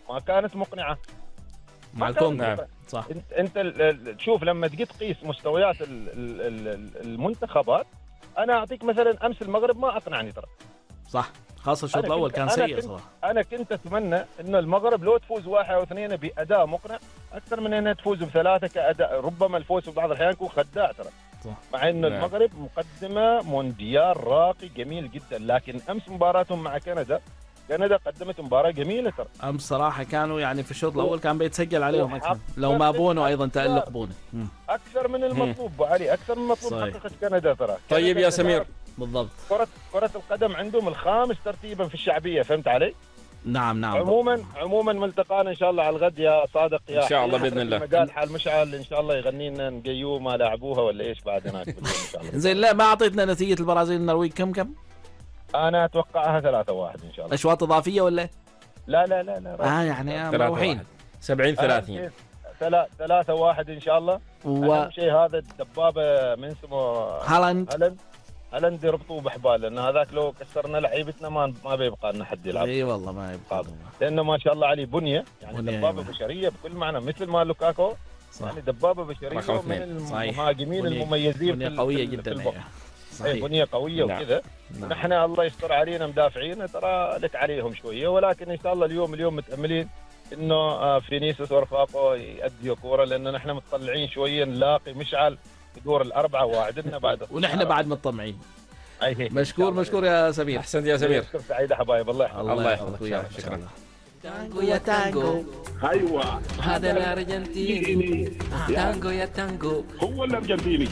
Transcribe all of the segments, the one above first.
ما كانت مقنعه مع الكونغو. نعم صح. انت تشوف لما تجي تقيس مستويات المنتخبات، انا اعطيك مثلا امس المغرب ما اقنعني ترى. صح، خاصة الشوط الأول كان سيء صراحة. أنا كنت أتمنى إنه المغرب لو تفوز 1 أو 2 بأداء مقنع أكثر من إنها تفوز ب3 كأداء. ربما الفوز في بعض الأحيان يكون خداع ترى، مع إنه المغرب مقدمة مونديال راقي جميل جدا، لكن أمس مباراتهم مع كندا قدمت مباراة جميلة ترى. أمس صراحة كانوا يعني في الشوط الأول كان بيتسجل عليهم أكثر، لو ما بونو أيضا تألق بونو أكثر من المطلوب أبو علي، أكثر من المطلوب حققت كندا ترى. طيب يا سمير، بالضبط. كرة القدم عندهم الخامس ترتيبا في الشعبية، فهمت علي؟ نعم. عموما ملتقانا ان شاء الله على الغد يا صادق، يا ان شاء الله باذن الله. مجال حال مشعل ان شاء الله يغني لنا نقيوه ما لاعبوها ولا ايش بعد هناك ان شاء الله. زين، لا ما اعطيتنا نتيجة البرازيل النرويج كم؟ انا اتوقعها 3-1 ان شاء الله. اشواط اضافية ولا؟ لا يعني مروحين 70-30. 3-1 ان شاء الله. اهم شيء هذا الدبابة من اسمه هالاند يربطوه بحبال، لان هذاك لو كسرنا لعيبتنا ما بيبقى لنا حد يلعب. اي والله ما يبقى، لانه ما شاء الله عليه بنيه، يعني دبابه بشريه بكل معنى، مثل ما لوكاكو. صح. يعني دبابه بشريه من المهاجمين المميزين، بنيه قويه جدا. صحيح، بنيه قويه وكذا. نحن الله يستر علينا مدافعين ترى لك عليهم شويه، ولكن ان شاء الله اليوم متاملين انه فينيسيوس ورفاقه يأديوا كوره، لانه نحن متطلعين شويه نلاقي مشعل دور الأربعة واعدنا بعد ونحن بعد مطمعين. مشكور يا سمير. احسنت يا سمير. سعيد حبايب، الله يحفظك وياك. شكرا. تانجو يا تانجو، ايوه هذا الارجنتيني. تانجو يا تانجو، هو الارجنتيني.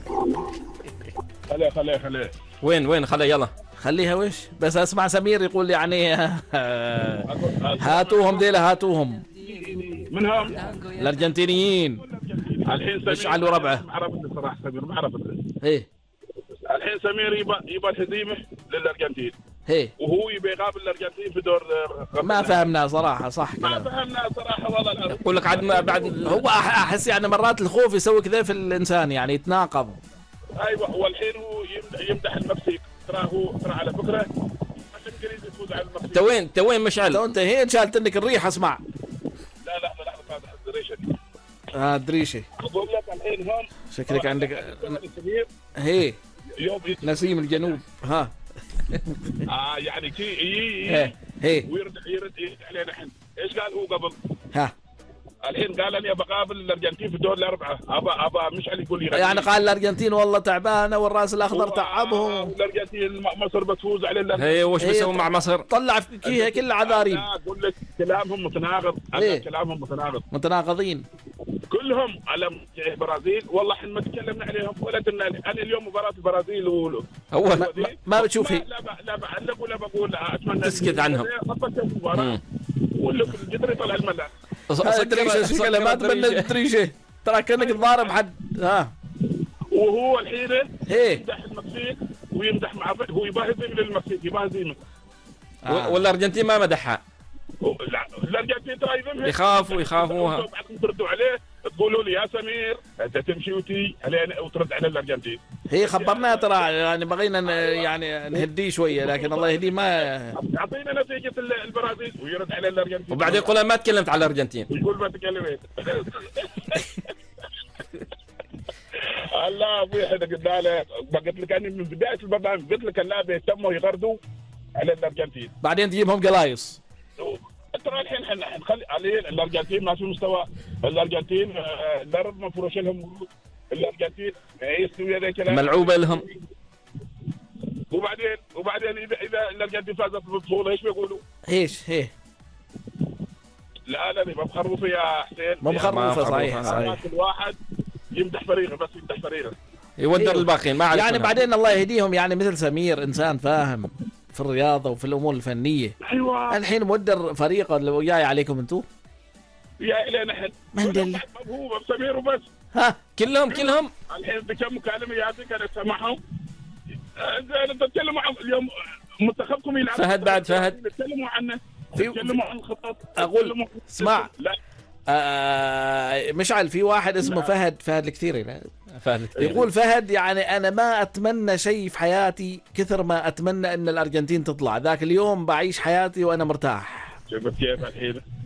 خليه وين خليه، يلا خليها وش بس اسمع سمير يقول يعني هاتوهم ديلا، هاتوهم منهم الارجنتينيين. الحين مشعل وربعه ما عرفت صراحه، سمير ما عرفت. ايه الحين سمير يبى الهزيمه للارجنتين، وهو يبي يقابل الارجنتين في دور ما فهمنا صراحه. صح ما فهمنا صراحه والله العظيم. اقول لك بعد هو احس يعني مرات الخوف يسوي كذا في الانسان، يعني يتناقض. ايوه، والحين هو يمدح المكسيك، ترى على فكره الانجليز يفوز على المكسيك. انت وين مشعل؟ انت هي شالت انك الريح. اسمع، لا هذا الدريشه دي. دريشه. اقول لك الحين هون شكلك عندك هي نسيم الجنوب. يعني كي هي ويرد علينا الحين. ايش قال هو قبل؟ الحين قال اني بقابل الارجنتين في الدور الأربعة. ابا مشعل يقول لي يعني قال الارجنتين والله تعبانه والراس الاخضر تعبهم. الارجنتين مصر بتفوز على الارجنتين. هي وش بيسوي مع مصر؟ طلع فيها كلها عذاريب. اقول لك كلامهم متناقض. كلامهم متناقضين كلهم على البرازيل. والله احنا ما تكلمنا عليهم ولا قلنا. انا اليوم مباراه البرازيل هو ما بتشوف. لا بعلق ولا بقول اتمنى تسكت عنهم. وقول لك الجدري طلع الملعب. دريشه ما اتمنى دريشه، ترى كانك تضارب حد. وهو الحين يمدح المكسيك ويمدح مع هو يبغى يهزم للمكسيك، يبغى يهزمه. والارجنتين ما مدحها. لا الارجنتين ترى يذمها، يخافوها. تردوا عليه تقولوا لي يا سمير انت تمشي وتي علينا وترد على الارجنتين. هي خبرنا ترى، يعني بغينا يعني نهديه شويه، لكن الله يهديه ما يعطينا نتيجه البرازيل ويرد على الارجنتين. وبعدين يقول ما تكلمت على الارجنتين، يقول ما تكلمت. الله ابوي احنا قلنا له، قلت لك اني من بدايه البرنامج قلت لك اللاعب يهتموا يغردوا على الارجنتين، بعدين تجيبهم قلايص. ترى الحين نخلي عليه الارجنتين ما في مستوى. الارجنتين الارض مفروش لهم. الارجنتين يستوي هذا كلام ملعوبه لهم. وبعدين اذا الارجنتين فازت بالبطوله ايش بيقولوا؟ ايش لا ما بخرفوا يا حسين، ما بخرفوا. صحيح. كل واحد يمدح فريقه، بس يمدح فريقه يودر الباقيين ما يعني بعدين الله يهديهم، يعني مثل سمير انسان فاهم في الرياضه وفي الامور الفنيه. ايوه الحين مودر فريقه اللي جاي عليكم انتم يا الى نحن مندل هو سمير وبس. كلهم الحين بكم مكالمه يعطيك انا اسمعهم. انت تتكلموا عن اليوم منتخبكم يلعب فهد تتكلموا عنه، تتكلموا عن الخطط. اقول اسمع مشعل، في واحد اسمه فهد الكثيري. يقول فهد يعني انا ما اتمنى شيء في حياتي كثر ما اتمنى ان الارجنتين تطلع. ذاك اليوم بعيش حياتي وانا مرتاح. شفت كيف الحين